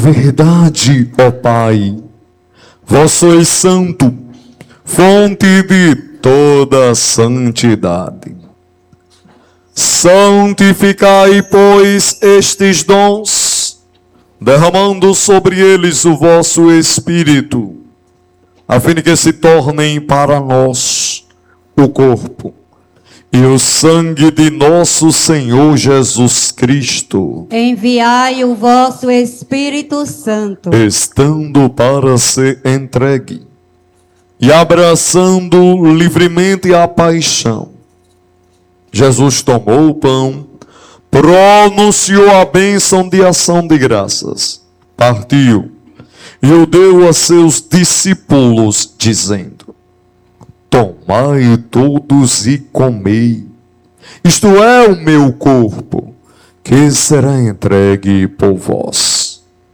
verdade, ó Pai, vós sois santo, fonte de toda santidade. Santificai, pois, estes dons, derramando sobre eles o vosso Espírito, a fim de que se tornem para nós o corpo e o sangue de nosso Senhor Jesus Cristo. Enviai o vosso Espírito Santo, Estando para ser entregue e abraçando livremente a paixão, Jesus tomou o pão, pronunciou a bênção de ação de graças, partiu e o deu a seus discípulos, dizendo: tomai todos e comei, isto é o meu corpo, que será entregue por vós.